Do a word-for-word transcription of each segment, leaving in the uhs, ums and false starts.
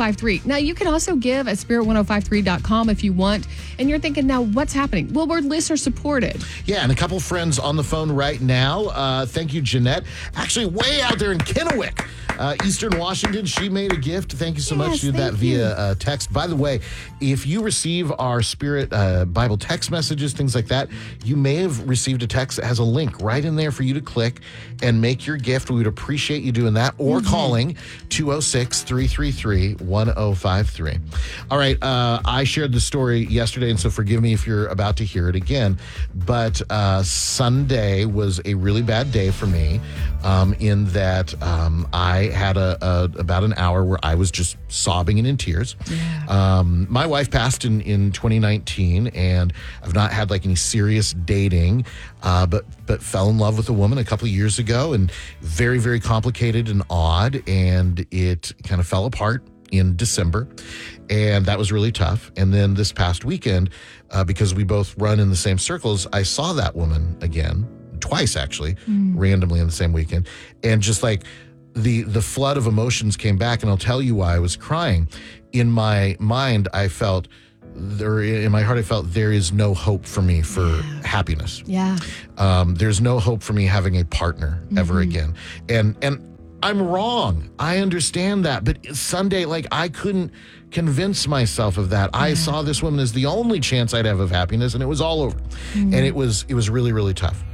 five three. Now, you can also give at spirit ten fifty-three dot com if you want. And you're thinking, now, what's happening? Well, we're listener supported. Yeah, and a couple friends on the phone right now. Uh, thank you, Jeanette. Actually, way out there in Kennewick, uh, Eastern Washington. She made a gift. Thank you so Yes, much. She did that thank via uh, text. By the way, if you receive our Spirit uh, Bible text messages, things like that, you may have received a text that has a link right in there for you to click and make your gift. We would appreciate you doing that or Mm-hmm. calling two oh six, three three three, one oh five three. All right, uh, I shared the story yesterday, and so forgive me if you're about to hear it again, but uh, Sunday was a really bad day for me um, in that um, I had a, a about an hour where I was just sobbing and in tears. Yeah. Um, my wife passed in, in twenty nineteen, and I've not had like any serious dating, uh, but but fell in love with a woman a couple of years ago, and very, very complicated and odd, and it kind of fell apart in December, and that was really tough. And then this past weekend, uh, because we both run in the same circles, I saw that woman again, twice actually, Mm. randomly in the same weekend, and just like the the flood of emotions came back, and I'll tell you why I was crying. In my mind, I felt there, in my heart, I felt there is no hope for me for happiness. Yeah. Um, there's no hope for me having a partner ever again. And and I'm wrong. I understand that. But Sunday, like, I couldn't convince myself of that. I saw this woman as the only chance I'd have of happiness, and it was all over. And it was it was really, really tough.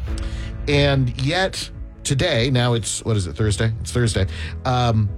And yet today, now it's, what is it, Thursday? It's Thursday. Um,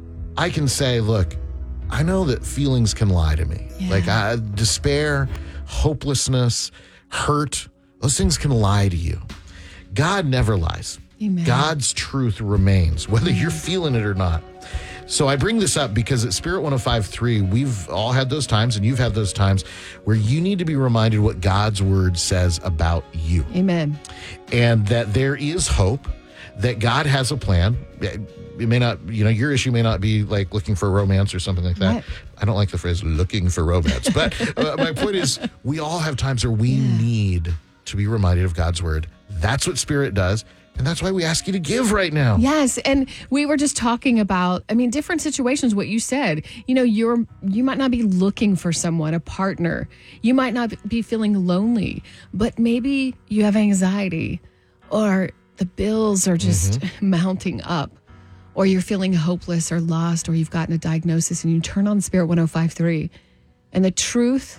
I can say, look, I know that feelings can lie to me. Yeah. Like uh, despair, hopelessness, hurt, those things can lie to you. God never lies. Amen. God's truth remains, whether you're feeling it or not. So I bring this up because at Spirit ten fifty-three, we've all had those times, and you've had those times where you need to be reminded what God's word says about you. Amen. And that there is hope, that God has a plan. It may not, you know, your issue may not be like looking for romance or something like that. Right. I don't like the phrase looking for romance. But uh, my point is, we all have times where we Yeah. need to be reminded of God's word. That's what Spirit does. And that's why we ask you to give right now. Yes, and we were just talking about, I mean, different situations, what you said. You know, you're you might not be looking for someone, a partner. You might not be feeling lonely, but maybe you have anxiety, or the bills are just mounting up, or you're feeling hopeless or lost, or you've gotten a diagnosis, and you turn on Spirit ten fifty-three, and the truth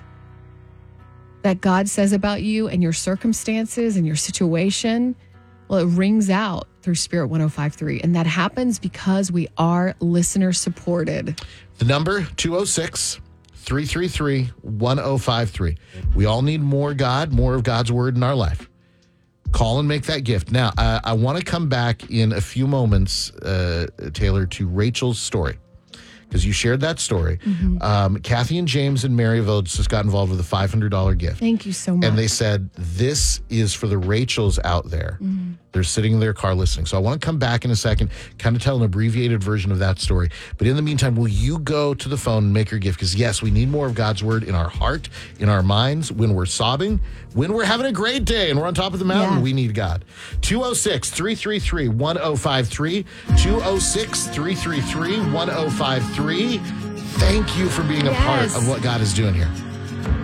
that God says about you and your circumstances and your situation, well, it rings out through Spirit ten fifty-three. And that happens because we are listener supported. The number, two oh six, three three three, one oh five three. We all need more God, more of God's word in our life. Call and make that gift. Now, uh, I want to come back in a few moments, uh, Taylor, to Rachel's story, because you shared that story. Mm-hmm. Um, Kathy and James in Maryville just got involved with a five hundred dollars gift. Thank you so much. And they said, this is for the Rachels out there. Mm-hmm. They're sitting in their car listening. So I want to come back in a second, kind of tell an abbreviated version of that story. But in the meantime, will you go to the phone and make your gift? Because yes, we need more of God's word in our heart, in our minds, when we're sobbing, when we're having a great day and we're on top of the mountain, Yeah. we need God. two oh six, three three three, one oh five three, two oh six, three three three, one oh five three. Thank you for being a part Yes. of what God is doing here.